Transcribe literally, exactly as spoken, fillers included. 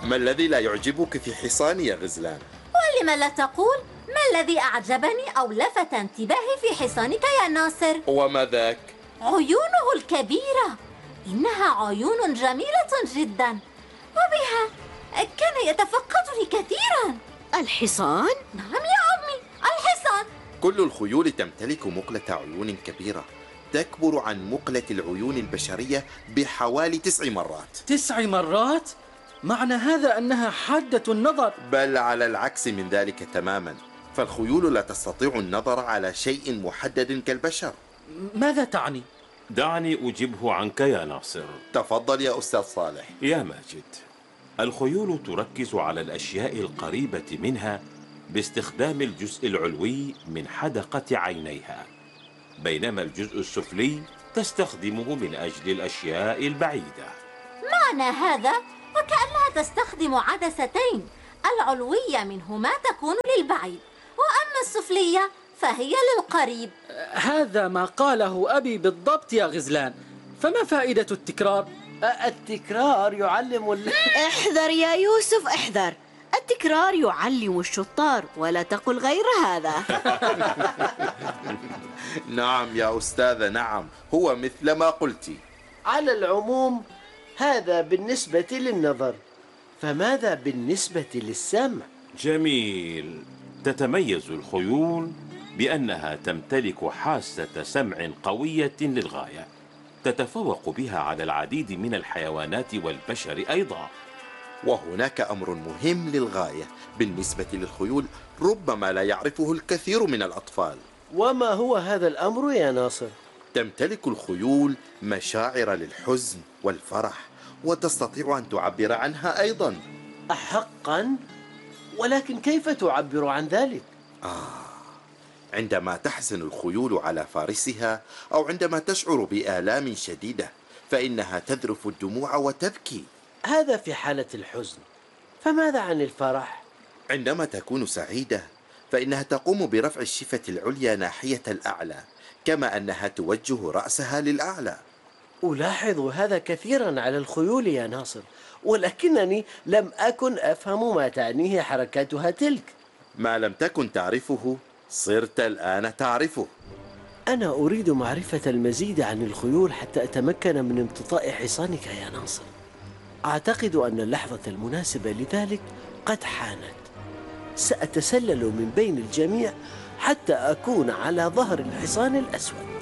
ما الذي لا يعجبك في حصاني يا غزلان؟ ولم لا تقول ما الذي أعجبني أو لفت انتباهي في حصانك يا ناصر؟ وما ذاك؟ عيونه الكبيرة، إنها عيون جميلة جدا، وبها كان يتفقدني كثيرا. الحصان؟ نعم يا عمي، الحصان. كل الخيول تمتلك مقلة عيون كبيرة تكبر عن مقلة العيون البشرية بحوالي تسع مرات. تسع مرات؟ معنى هذا أنها حادة النظر. بل على العكس من ذلك تماما، فالخيول لا تستطيع النظر على شيء محدد كالبشر. ماذا تعني؟ دعني أجبه عنك يا ناصر. تفضل يا أستاذ صالح. يا ماجد، الخيول تركز على الأشياء القريبة منها باستخدام الجزء العلوي من حدقة عينيها، بينما الجزء السفلي تستخدمه من أجل الأشياء البعيدة. معنى هذا وكأنها تستخدم عدستين، العلوية منهما تكون للبعيد، وأما السفلية فهي للقريب. هذا ما قاله أبي بالضبط يا غزلان، فما فائدة التكرار؟ التكرار يعلم ال... احذر يا يوسف، احذر، التكرار يعلم الشطار، ولا تقل غير هذا. نعم يا أستاذة، نعم، هو مثل ما قلت. على العموم هذا بالنسبة للنظر، فماذا بالنسبة للسمع؟ جميل. تتميز الخيول بأنها تمتلك حاسة سمع قوية للغاية، تتفوق بها على العديد من الحيوانات والبشر أيضا. وهناك أمر مهم للغاية بالنسبة للخيول ربما لا يعرفه الكثير من الأطفال. وما هو هذا الأمر يا ناصر؟ تمتلك الخيول مشاعر للحزن والفرح، وتستطيع أن تعبر عنها أيضا. أحقا؟ ولكن كيف تعبر عن ذلك؟ آه عندما تحزن الخيول على فارسها، أو عندما تشعر بآلام شديدة، فإنها تذرف الدموع وتبكي. هذا في حالة الحزن، فماذا عن الفرح؟ عندما تكون سعيدة فإنها تقوم برفع الشفة العليا ناحية الأعلى، كما أنها توجه رأسها للأعلى. ألاحظ هذا كثيرا على الخيول يا ناصر، ولكنني لم أكن أفهم ما تعنيه حركاتها تلك. ما لم تكن تعرفه صرت الآن تعرفه. أنا أريد معرفة المزيد عن الخيول حتى أتمكن من امتطاء حصانك يا ناصر. أعتقد أن اللحظة المناسبة لذلك قد حانت. سأتسلل من بين الجميع حتى أكون على ظهر الحصان الأسود.